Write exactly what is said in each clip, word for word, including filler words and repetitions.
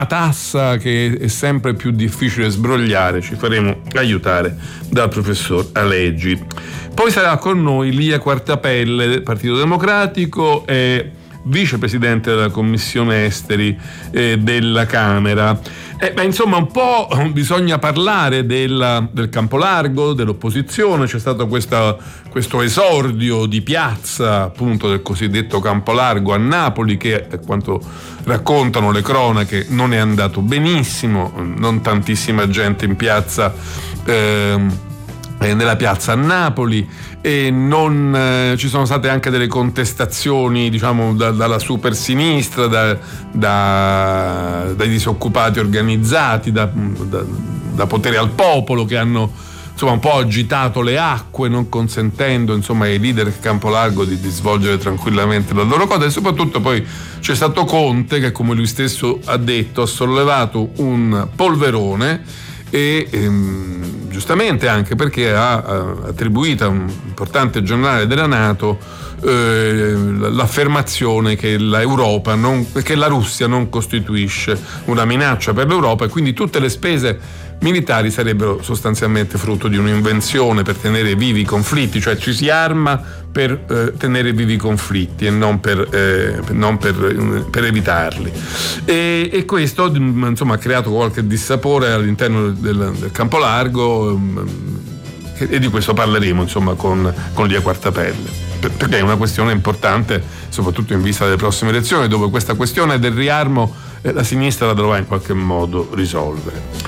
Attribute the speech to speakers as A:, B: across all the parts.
A: tassa che è sempre più difficile sbrogliare. Ci faremo aiutare dal professor Aleggi. Poi sarà con noi Lia Quartapelle del Partito Democratico e vicepresidente della Commissione Esteri eh, della Camera. Eh, beh, insomma, un po' bisogna parlare della, del campo largo, dell'opposizione. C'è stato questa, questo esordio di piazza, appunto, del cosiddetto campo largo a Napoli, che, a quanto raccontano le cronache, non è andato benissimo, non tantissima gente in piazza, ehm, nella piazza a Napoli, e non eh, ci sono state anche delle contestazioni, diciamo, da, dalla super sinistra, da, da, dai disoccupati organizzati, da, da, da Potere al Popolo, che hanno, insomma, un po' agitato le acque, non consentendo, insomma, ai leader del campo largo di, di svolgere tranquillamente la loro cosa. E soprattutto poi c'è stato Conte che, come lui stesso ha detto, ha sollevato un polverone e ehm, giustamente, anche perché ha, ha attribuito a un importante giornale della NATO eh, l'affermazione che l'Europa non, che la Russia non costituisce una minaccia per l'Europa, e quindi tutte le spese militari sarebbero sostanzialmente frutto di un'invenzione per tenere vivi i conflitti, cioè ci si arma per eh, tenere vivi i conflitti e non per, eh, non per, per evitarli. E, e questo, insomma, ha creato qualche dissapore all'interno del, del campo largo, e, e di questo parleremo, insomma, con, con Lia Quartapelle, perché è una questione importante, soprattutto in vista delle prossime elezioni, dove questa questione del riarmo eh, la sinistra la dovrà in qualche modo risolvere.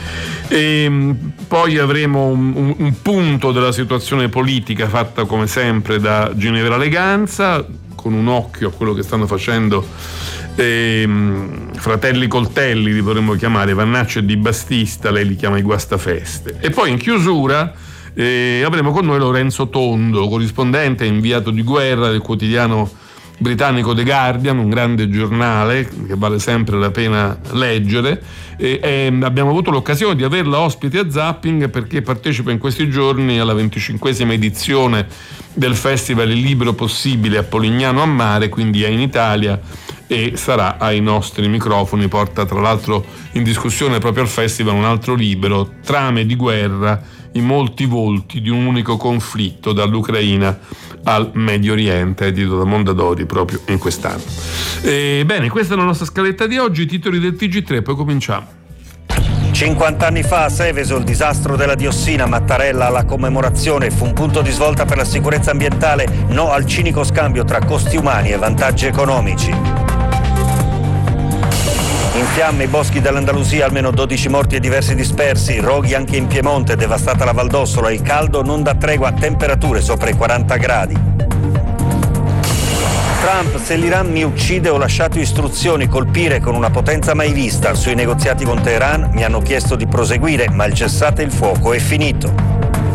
A: E poi avremo un, un, un punto della situazione politica fatta come sempre da Ginevra Leganza, con un occhio a quello che stanno facendo eh, fratelli Coltelli, li vorremmo chiamare, Vannacci e Di Battista, lei li chiama i guastafeste. E poi in chiusura eh, avremo con noi Lorenzo Tondo, corrispondente e inviato di guerra del quotidiano britannico The Guardian, un grande giornale che vale sempre la pena leggere, e, e abbiamo avuto l'occasione di averla ospite a Zapping perché partecipa in questi giorni alla venticinquesima edizione del Festival Il Libro Possibile a Polignano a Mare, quindi è in Italia e sarà ai nostri microfoni. Porta tra l'altro in discussione proprio al festival un altro libro, Trame di guerra, i molti volti di un unico conflitto dall'Ucraina al Medio Oriente, edito da Mondadori proprio in quest'anno. E, bene, questa è la nostra scaletta di oggi, i titoli del T G tre, poi cominciamo.
B: cinquanta anni fa a Seveso il disastro della diossina, Mattarella alla commemorazione, fu un punto di svolta per la sicurezza ambientale, no al cinico scambio tra costi umani e vantaggi economici. In fiamme i boschi dell'Andalusia, almeno dodici morti e diversi dispersi, roghi anche in Piemonte, devastata la Valdossola, il caldo non dà tregua, temperature sopra i quaranta gradi. Trump, se l'Iran mi uccide ho lasciato istruzioni, colpire con una potenza mai vista, sui negoziati con Teheran mi hanno chiesto di proseguire, ma il cessate il fuoco è finito.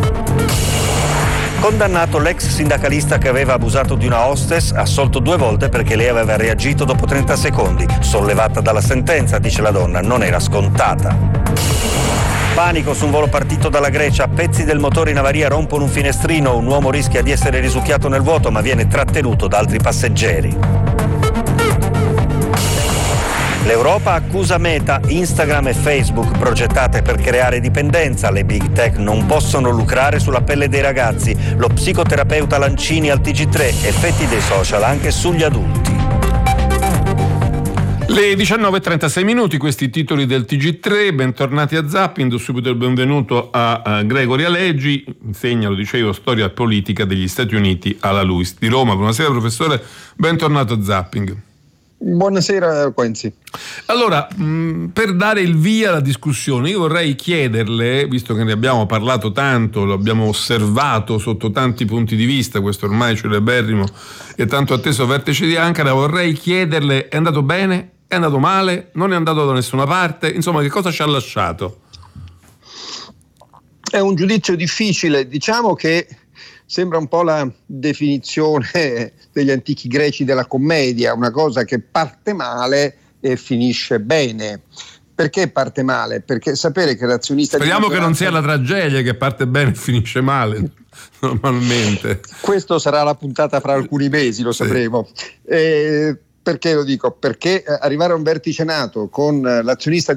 B: Condannato l'ex sindacalista che aveva abusato di una hostess, assolto due volte perché lei aveva reagito dopo trenta secondi. Sollevata dalla sentenza, dice la donna, non era scontata. Panico su un volo partito dalla Grecia, pezzi del motore in avaria rompono un finestrino, un uomo rischia di essere risucchiato nel vuoto ma viene trattenuto da altri passeggeri. L'Europa accusa Meta, Instagram e Facebook progettate per creare dipendenza. Le big tech non possono lucrare sulla pelle dei ragazzi. Lo psicoterapeuta Lancini al T G tre, effetti dei social anche sugli adulti.
A: Le diciannove e trentasei minuti, questi titoli del T G tre, bentornati a Zapping, do subito il benvenuto a, a Gregory Aleggi, insegna, lo dicevo, storia e politica degli Stati Uniti alla LUISS di Roma. Buonasera professore, bentornato a Zapping.
C: Buonasera Quenzi.
A: Allora, mh, per dare il via alla discussione, io vorrei chiederle, visto che ne abbiamo parlato tanto, lo abbiamo osservato sotto tanti punti di vista, questo ormai celeberrimo e tanto atteso vertice di Ankara, vorrei chiederle: è andato bene? È andato male? Non è andato da nessuna parte? Insomma, che cosa ci ha lasciato?
C: È un giudizio difficile, diciamo che sembra un po' la definizione degli antichi greci della commedia, una cosa che parte male e finisce bene. Perché parte male? Perché sapere che l'azionista...
A: Speriamo che non sia la tragedia che parte bene e finisce male, normalmente.
C: Questo sarà la puntata fra alcuni mesi, lo sapremo. Sì. Eh, perché lo dico? Perché arrivare a un vertice NATO con l'azionista